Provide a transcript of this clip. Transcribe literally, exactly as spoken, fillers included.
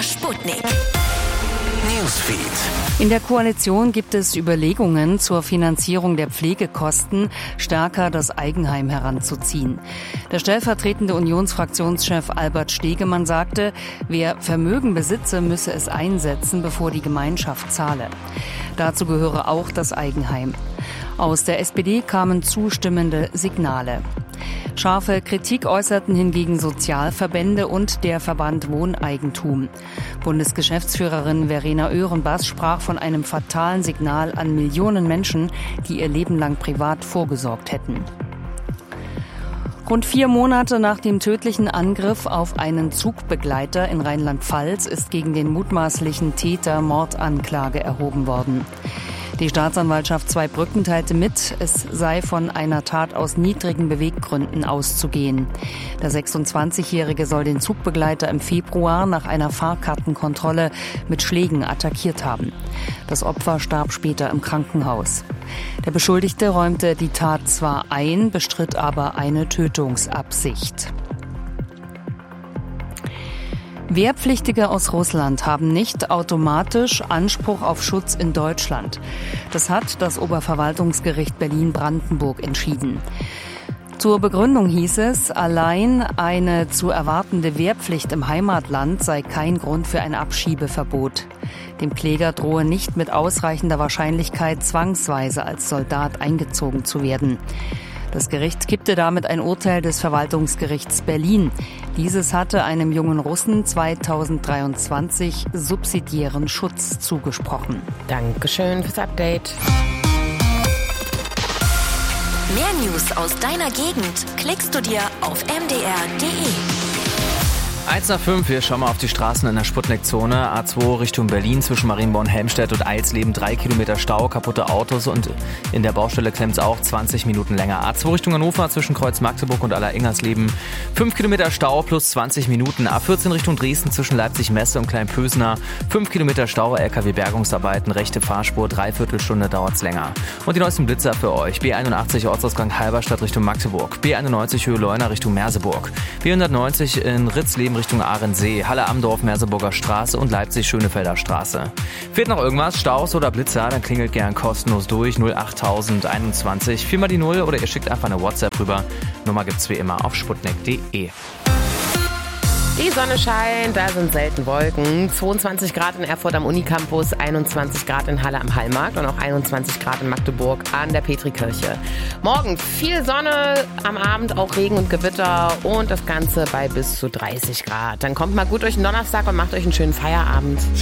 Sputnik Newsfeed. In der Koalition gibt es Überlegungen zur Finanzierung der Pflegekosten, stärker das Eigenheim heranzuziehen. Der stellvertretende Unionsfraktionschef Albert Stegemann sagte, wer Vermögen besitze, müsse es einsetzen, bevor die Gemeinschaft zahle. Dazu gehöre auch das Eigenheim. Aus der S P D kamen zustimmende Signale. Scharfe Kritik äußerten hingegen Sozialverbände und der Verband Wohneigentum. Bundesgeschäftsführerin Verena Öhrenbass sprach von einem fatalen Signal an Millionen Menschen, die ihr Leben lang privat vorgesorgt hätten. Rund vier Monate nach dem tödlichen Angriff auf einen Zugbegleiter in Rheinland-Pfalz ist gegen den mutmaßlichen Täter Mordanklage erhoben worden. Die Staatsanwaltschaft Zweibrücken teilte mit, es sei von einer Tat aus niedrigen Beweggründen auszugehen. Der sechsundzwanzigjährige soll den Zugbegleiter im Februar nach einer Fahrkartenkontrolle mit Schlägen attackiert haben. Das Opfer starb später im Krankenhaus. Der Beschuldigte räumte die Tat zwar ein, bestritt aber eine Tötungsabsicht. Wehrpflichtige aus Russland haben nicht automatisch Anspruch auf Schutz in Deutschland. Das hat das Oberverwaltungsgericht Berlin-Brandenburg entschieden. Zur Begründung hieß es, allein eine zu erwartende Wehrpflicht im Heimatland sei kein Grund für ein Abschiebeverbot. Dem Kläger drohe nicht mit ausreichender Wahrscheinlichkeit zwangsweise als Soldat eingezogen zu werden. Das Gericht kippte damit ein Urteil des Verwaltungsgerichts Berlin. Dieses hatte einem jungen Russen zweitausenddreiundzwanzig subsidiären Schutz zugesprochen. Dankeschön fürs Update. Mehr News aus deiner Gegend klickst du dir auf m d r punkt d e. eins nach fünf, wir schauen mal auf die Straßen in der Sputnik-Zone. A zwei Richtung Berlin zwischen Marienborn, Helmstedt und Eilsleben. Drei Kilometer Stau, kaputte Autos und in der Baustelle klemmt es auch zwanzig Minuten länger. A zwei Richtung Hannover zwischen Kreuz Magdeburg und Alleringers-Leben. Fünf Kilometer Stau plus zwanzig Minuten. A vierzehn Richtung Dresden zwischen Leipzig-Messe und Kleinpösner. Fünf Kilometer Stau, L K W-Bergungsarbeiten, rechte Fahrspur, dreiviertel Stunde dauert es länger. Und die neuesten Blitzer für euch. B einundachtzig Ortsausgang Halberstadt Richtung Magdeburg. B einundneunzig Höhe Leuna Richtung Merseburg. B hundertneunzig in Ritzleben Richtung Ahrensee, Halle-Amdorf, Merseburger Straße und Leipzig-Schönefelder Straße. Fehlt noch irgendwas, Staus oder Blitzer, dann klingelt gern kostenlos durch null acht null eins eins, viermal die Null oder ihr schickt einfach eine WhatsApp rüber. Nummer gibt's wie immer auf sputnik punkt de. Die Sonne scheint, da sind selten Wolken. zweiundzwanzig Grad in Erfurt am Unicampus, einundzwanzig Grad in Halle am Hallmarkt und auch einundzwanzig Grad in Magdeburg an der Petrikirche. Morgen viel Sonne, am Abend auch Regen und Gewitter und das Ganze bei bis zu dreißig Grad. Dann kommt mal gut durch den Donnerstag und macht euch einen schönen Feierabend.